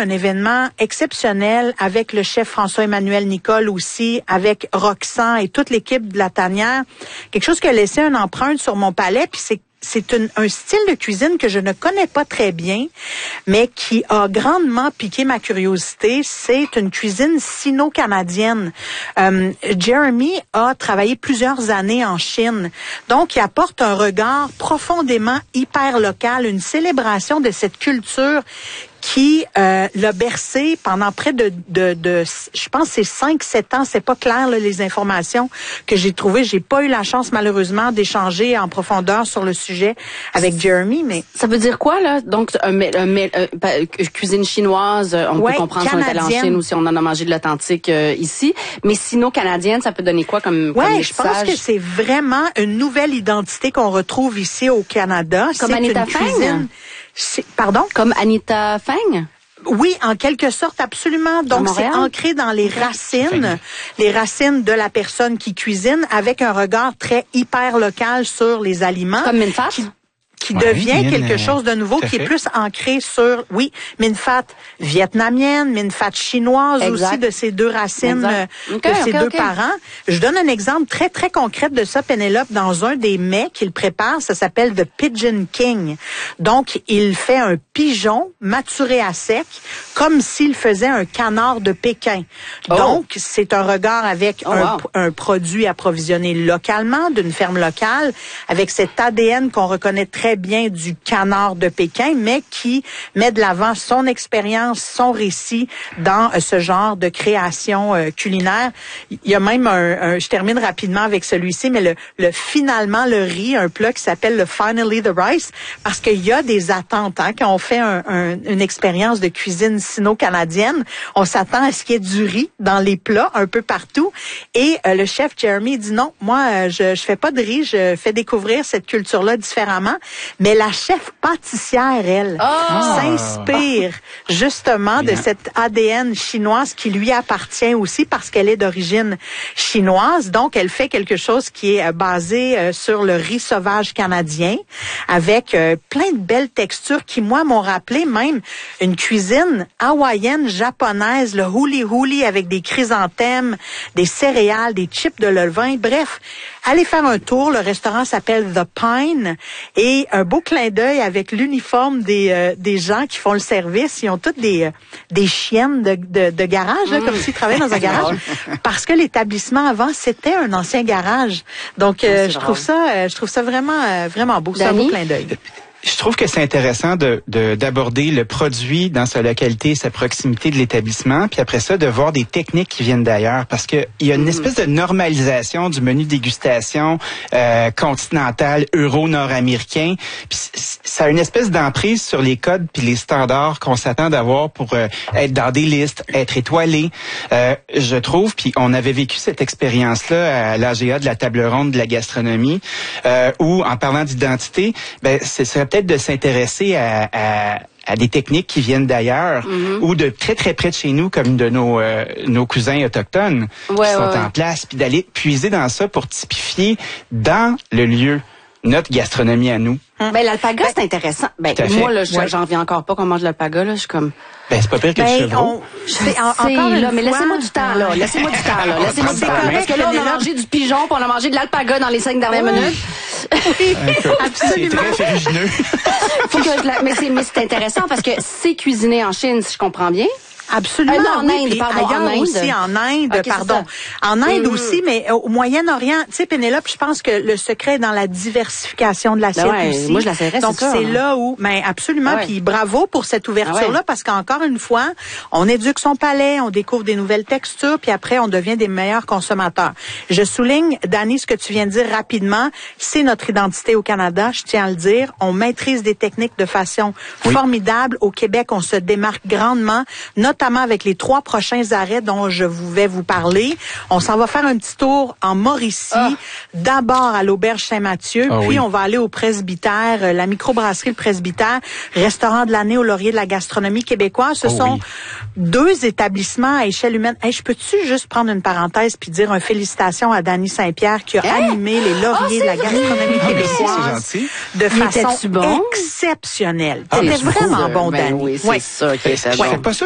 un événement exceptionnel avec le chef François-Emmanuel Nicole aussi, avec Roxane et toute l'équipe de La Tanière. Quelque chose qui a laissé une empreinte sur mon palais, puis c'est un style de cuisine que je ne connais pas très bien, mais qui a grandement piqué ma curiosité. C'est une cuisine sino-canadienne. Jeremy a travaillé plusieurs années en Chine, donc il apporte un regard profondément hyper local, une célébration de cette culture qui l'a bercé pendant près de je pense c'est 5-7 ans, c'est pas clair là, les informations que j'ai trouvées, j'ai pas eu la chance malheureusement d'échanger en profondeur sur le sujet avec Jeremy, mais ça veut dire quoi là? Donc cuisine chinoise, on peut comprendre si on est allé en Chine ou si on en a mangé de l'authentique ici, mais sino-canadienne, ça peut donner quoi comme je pense que c'est vraiment une nouvelle identité qu'on retrouve ici au Canada. Comme c'est Anita une cuisine. Pardon? Comme Anita Feng? Oui, en quelque sorte, absolument. Donc, c'est ancré dans les racines de la personne qui cuisine, avec un regard très hyper local sur les aliments. Comme Minfat? Qui devient quelque chose de nouveau, qui est plus ancré sur, Minfat vietnamienne, Minfat chinoise aussi, de ces deux racines, deux parents. Je donne un exemple très, très concret de ça, Pénélope, dans un des mets qu'il prépare, ça s'appelle The Pigeon King. Donc, il fait un pigeon maturé à sec, comme s'il faisait un canard de Pékin. Donc, c'est un regard avec un produit approvisionné localement, d'une ferme locale, avec cet ADN qu'on reconnaît très bien du canard de Pékin, mais qui met de l'avant son expérience, son récit dans ce genre de création culinaire. Il y a même je termine rapidement avec celui-ci, mais finalement le riz, un plat qui s'appelle le Finally the Rice, parce qu'il y a des attentes quand on fait une expérience de cuisine sino-canadienne, on s'attend à ce qu'il y ait du riz dans les plats un peu partout, et le chef Jeremy dit non, moi je fais pas de riz, je fais découvrir cette culture-là différemment. Mais la chef pâtissière, elle, s'inspire justement de cette ADN chinoise qui lui appartient aussi parce qu'elle est d'origine chinoise. Donc, elle fait quelque chose qui est basé sur le riz sauvage canadien avec plein de belles textures qui, moi, m'ont rappelé même une cuisine hawaïenne, japonaise, le huli-huli avec des chrysanthèmes, des céréales, des chips de levain. Bref, allez faire un tour. Le restaurant s'appelle The Pine et un beau clin d'œil avec l'uniforme des gens qui font le service. Ils ont toutes des chiennes de garage, là, comme s'ils travaillaient dans un garage, parce que l'établissement avant c'était un ancien garage. Donc je trouve ça vraiment beau. C'est un beau clin d'œil. Je trouve que c'est intéressant d'aborder le produit dans sa localité, sa proximité de l'établissement, puis après ça, de voir des techniques qui viennent d'ailleurs, parce que il y a une espèce de normalisation du menu dégustation continental, euro-nord-américain, puis ça a une espèce d'emprise sur les codes puis les standards qu'on s'attend d'avoir pour être dans des listes, être étoilé. Je trouve, puis on avait vécu cette expérience-là à l'AGA de la table ronde de la gastronomie, où en parlant d'identité, ce serait peut-être de s'intéresser à des techniques qui viennent d'ailleurs ou de très très près de chez nous, comme de nos cousins autochtones qui sont en place, puis d'aller puiser dans ça pour typifier dans le lieu notre gastronomie à nous. L'alpaga, c'est intéressant. Moi, là, j'en reviens encore pas qu'on mange l'alpaga, là. Je suis comme... c'est pas pire que le chevreau. Mais laissez-moi du temps, là. Laissez-moi du temps. Parce que là, on a mangé du pigeon, puis on a mangé de l'alpaga dans les 5 dernières minutes. Oui, absolument. C'est très ferrugineux. Mais c'est intéressant parce que c'est cuisiné en Chine, si je comprends bien. Absolument. En Inde, pardon. En Inde aussi, en Inde, pardon. En Inde aussi, mais au Moyen-Orient, tu sais, Pénélope, je pense que le secret est dans la diversification de l'assiette aussi. Moi, je la serrais, donc, c'est là où, absolument, puis bravo pour cette ouverture-là, parce qu'encore une fois, on éduque son palais, on découvre des nouvelles textures, puis après, on devient des meilleurs consommateurs. Je souligne, Dani, ce que tu viens de dire rapidement, c'est notre identité au Canada, je tiens à le dire. On maîtrise des techniques de façon formidable. Au Québec, on se démarque grandement, notamment avec les 3 prochains arrêts dont je vais vous parler. On s'en va faire un petit tour en Mauricie, d'abord à l'Auberge Saint-Mathieu, puis on va aller au Presbytère, la microbrasserie Le Presbytère, restaurant de l'année au Laurier de la gastronomie québécoise. Ce sont 2 établissements à échelle humaine. Je peux-tu juste prendre une parenthèse puis dire une félicitation à Dany Saint-Pierre qui a animé les Lauriers de la gastronomie québécoise de façon exceptionnelle. C'était vraiment bon, Dany. Oui, c'est ça.